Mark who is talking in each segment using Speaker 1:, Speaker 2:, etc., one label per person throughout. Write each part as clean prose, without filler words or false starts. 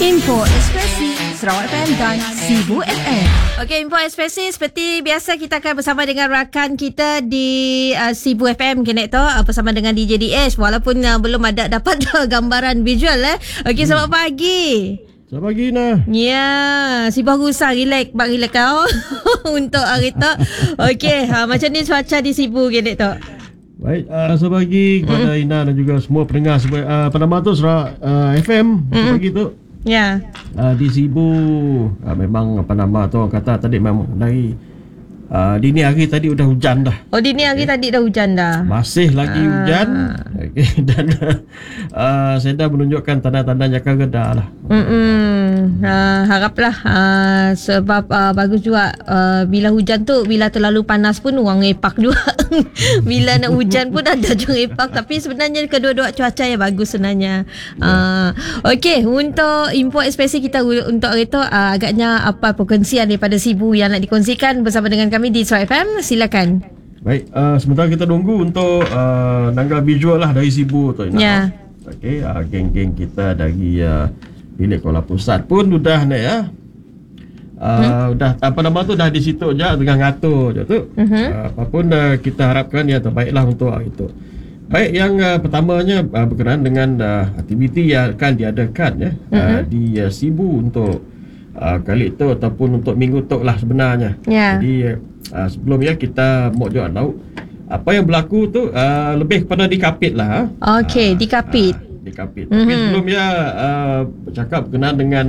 Speaker 1: Info Ekspresi Sarawak FM dan Sibu FM. Okey, Info Ekspresi seperti biasa kita akan bersama dengan rakan kita di Sibu FM kena tu bersama dengan DJ DH walaupun belum ada dapat gambaran visual Okey, selamat pagi.
Speaker 2: Selamat pagi Nah.
Speaker 1: Ya, si baru usah relax kau untuk hari tu. Okey, macam ni cuaca di Sibu kena tu.
Speaker 2: Baik, selamat pagi kepada Ina dan juga semua pendengar pendengar tu Sarawak FM. Selamat pagi tu.
Speaker 1: Ya.
Speaker 2: Di Sibu memang kata tadi memang dari dini hari tadi udah hujan dah.
Speaker 1: Oh, dini hari tadi dah hujan dah.
Speaker 2: Masih lagi hujan. Okay. Dan saya dah menunjukkan tanda-tanda akan reda lah.
Speaker 1: Haraplah sebab bagus juga bila hujan tu, bila terlalu panas pun orang epak juga. Bila nak hujan pun ada juga epak. Tapi sebenarnya kedua-dua cuaca yang bagus sebenarnya. Okey, untuk info ekspresi kita untuk hari tu agaknya apa perkongsian daripada Sibu yang nak dikongsikan bersama dengan kami di Sarawak FM, silakan.
Speaker 2: Baik, sementara kita tunggu untuk nangga visual lah dari Sibu tu.
Speaker 1: Ya.
Speaker 2: Okey, geng-geng kita dari bilik Kuala Pusat pun sudah ni ya. Dah dah di situ je tengah ngatur je tu. Apapun kita harapkan yang terbaiklah untuk hari itu. Baik, yang pertamanya berkenaan dengan aktiviti yang akan diadakan di Sibu untuk kali itu ataupun untuk minggu tu lah sebenarnya. Jadi sebelumnya kita mau juga tahu apa yang berlaku tu lebih kepada dikapit lah.
Speaker 1: Okey, dikapit.
Speaker 2: Dikapit. Tapi sebelumnya bercakap berkenaan dengan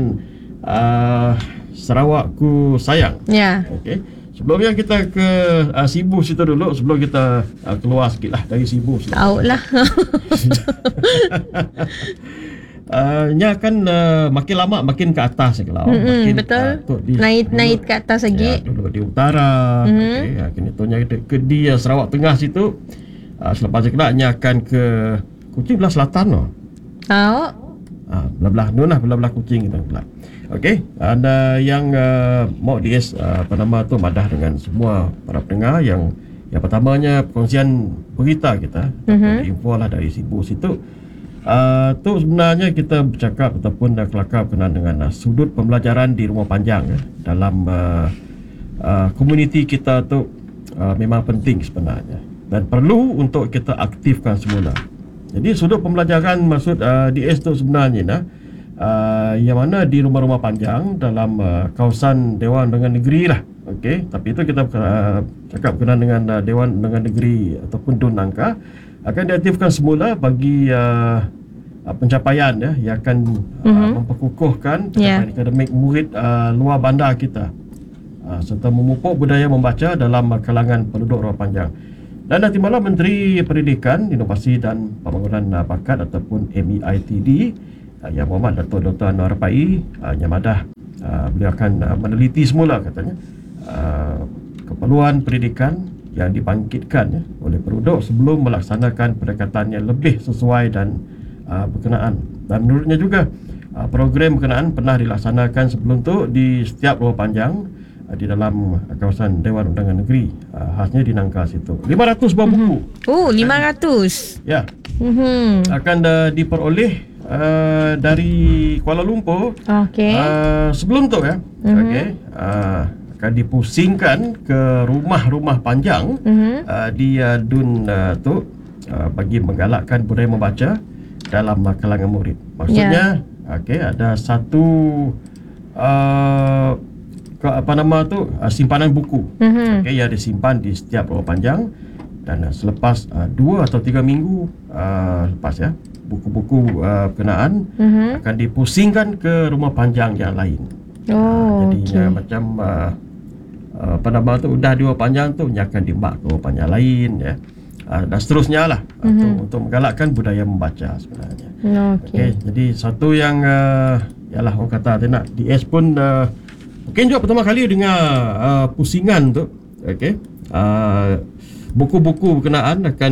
Speaker 2: Sarawakku sayang.
Speaker 1: Ya.
Speaker 2: Okey. Sebelumnya kita ke Sibu situ dulu sebelum kita keluar sikit lah dari Sibu.
Speaker 1: Tahu lah.
Speaker 2: Nya akan makin lama makin ke atas kalau makin
Speaker 1: betul. Naik ke atas lagi.
Speaker 2: Ya, dulu di utara. Okey, kini tunya ke di Sarawak Tengah situ. Selepas itu nya akan ke Kuching belah selatan noh.
Speaker 1: Tahu.
Speaker 2: Belah Kuching kita pula. Okey, ada yang mau tu madah dengan semua para pendengar yang pertamanya perkongsian berita kita info lah dari Sibu situ. Tu sebenarnya kita bercakap ataupun kelakar berkenaan dengan sudut pembelajaran di rumah panjang dalam komuniti kita tu memang penting sebenarnya dan perlu untuk kita aktifkan semula. Jadi sudut pembelajaran maksud DS tu sebenarnya yang mana di rumah-rumah panjang dalam kawasan Dewan Undangan Negeri lah. Okey, tapi itu kita cakap berkenaan dengan Dewan Undangan Negeri ataupun DUN Nangka akan diaktifkan semula bagi pencapaian yang akan memperkukuhkan pencapaian akademik murid luar bandar kita serta memupuk budaya membaca dalam kalangan penduduk rumah panjang. Dan nanti malam Menteri Pendidikan, Inovasi dan Pembangunan Bakat ataupun MEITD Yang Berhormat Dato' Dr. Anwar Pai yang madah beliau akan meneliti semula katanya keperluan pendidikan yang dibangkitkan oleh penduduk sebelum melaksanakan pendekatan yang lebih sesuai dan berkenaan. Dan menurutnya juga program berkenaan pernah dilaksanakan sebelum tu di setiap rumah panjang di dalam kawasan Dewan Undangan Negeri, khasnya di Nangka situ. 500 buah buku.
Speaker 1: Oh, 500.
Speaker 2: Ya. Akan diperoleh dari Kuala Lumpur. Okey. Sebelum tu okey. Akan dipusingkan ke rumah-rumah panjang di DUN tu bagi menggalakkan budaya membaca dalam kalangan murid. Maksudnya okey, ada satu simpanan buku yang disimpan di setiap rumah panjang dan selepas 2 atau 3 minggu lepas buku-buku berkenaan akan dipusingkan ke rumah panjang yang lain. Jadi macam udah di rumah panjang tu akan dimbak ke rumah panjang lain dan seterusnya lah untuk menggalakkan budaya membaca sebenarnya. Okey, jadi satu yang ialah orang kata nak DS pun mungkin juga pertama kali dengar pusingan tu. Okey. Buku-buku berkenaan akan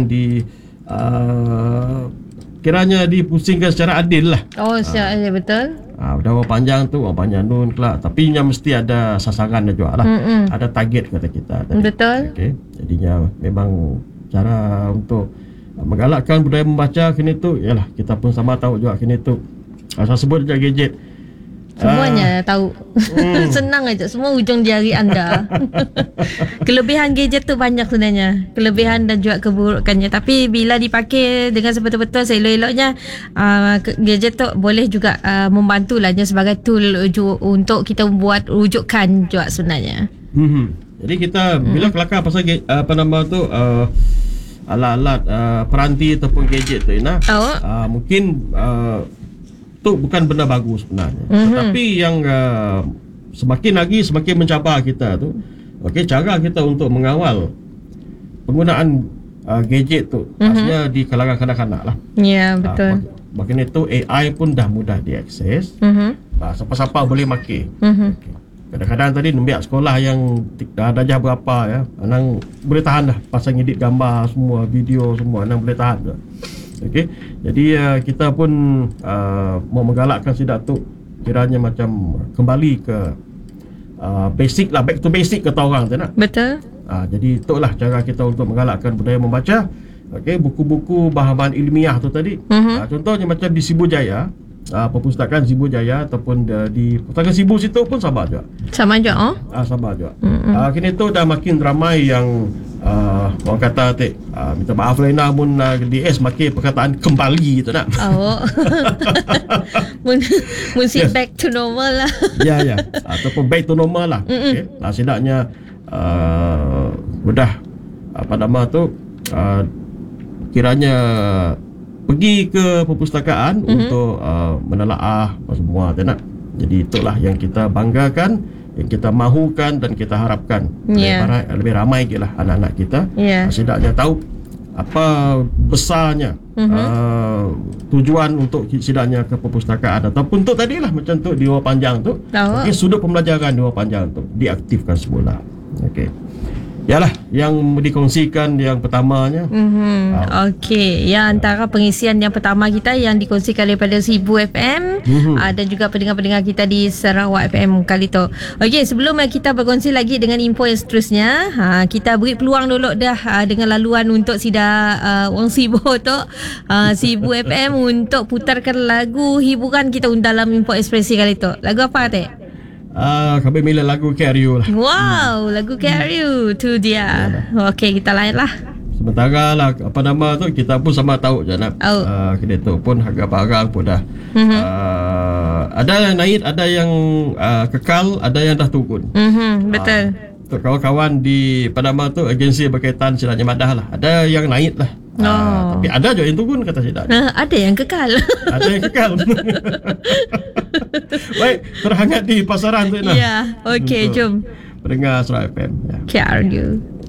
Speaker 2: kiranya dipusingkan secara adil lah.
Speaker 1: Oh, secara adil, betul.
Speaker 2: Orang panjang tu, orang panjang nun kelak. Tapi yang mesti ada sasaran juga lah. Ada target kata kita tadi.
Speaker 1: Betul.
Speaker 2: Okey. Jadinya memang cara untuk menggalakkan budaya membaca kini tu ialah kita pun sama tahu juga kini tu saya sebut je gadget
Speaker 1: Semuanya tahu. Senang aja. Semua ujung jari anda. Kelebihan gadget tu banyak sebenarnya. Kelebihan dan juga keburukannya. Tapi bila dipakai dengan sebetul-betul seelok-eloknya, gadget tu boleh juga membantulah sebagai tool untuk kita buat rujukan juga sebenarnya.
Speaker 2: Jadi kita bila kelakar pasal alat-alat peranti ataupun gadget tu mungkin tu bukan benda bagus sebenarnya. Tetapi yang semakin mencabar kita tu, cara kita untuk mengawal penggunaan gadget tu maksudnya di kalangan kanak-kanak lah.
Speaker 1: Ya, betul.
Speaker 2: Makin itu AI pun dah mudah diakses. Siapa-siapa boleh makai. Kadang-kadang tadi nembiak sekolah yang darjah berapa ya, anang boleh tahan dah pasal ngedit gambar semua, video semua, anang boleh tahan dah. Okey. Jadi kita pun mau menggalakkan si Datuk kiranya macam kembali ke basic lah, back to basic kata orang tu nak.
Speaker 1: Betul.
Speaker 2: Jadi itulah cara kita untuk menggalakkan budaya membaca. Okey, buku-buku bahan-bahan ilmiah tu tadi. Contohnya macam di Sibu Jaya, perpustakaan Sibu Jaya ataupun di perpustakaan Sibu situ pun sama juga.
Speaker 1: Sama juga.
Speaker 2: Sama juga. Kini tu dah makin ramai yang orang kata minta maaf lah namun DS makin perkataan kembali tu nak.
Speaker 1: Mun sit back to normal lah.
Speaker 2: Ya. Ataupun back to normal lah. Okay. Setidaknya mudah kiranya pergi ke perpustakaan untuk menelaah apa semua tu nak. Jadi itulah yang kita banggakan, yang kita mahukan dan kita harapkan lebih ramai lagi lah anak-anak kita setidaknya tahu apa besarnya tujuan untuk setidaknya ke perpustakaan ataupun untuk tadilah macam tu di Dua Panjang tu. Sudut pembelajaran Dua Panjang tu diaktifkan semula. Okey. Yalah yang dikongsikan yang pertamanya.
Speaker 1: Okey, antara pengisian yang pertama kita yang dikongsikan daripada Sibu FM dan juga pendengar-pendengar kita di Sarawak FM kali tu. Okey, sebelum kita berkongsi lagi dengan info yang seterusnya, kita beri peluang dulu dah dengan laluan untuk sida orang Sibu tu, Sibu FM untuk putarkan lagu hiburan kita dalam info ekspresi kali tu. Lagu apa teh?
Speaker 2: Kami milih lagu Carry You lah.
Speaker 1: Wow, lagu Carry You tu dia. Okey, kita layan lah.
Speaker 2: Sementara lah kita pun sama tahu je nak. Kita tu pun harga barang pun dah ada yang naik, ada yang kekal, ada yang dah turun.
Speaker 1: Betul.
Speaker 2: Untuk kawan-kawan di Padama tu agensi berkaitan silapnya madah lah. Ada yang naik lah. Tapi ada juga yang turun kata silap.
Speaker 1: Ada yang kekal.
Speaker 2: Ada yang kekal. Baik, terhangat di pasaran tu nak.
Speaker 1: Ya, okey, jom.
Speaker 2: Pendengar Sarawak FM.
Speaker 1: Carry You.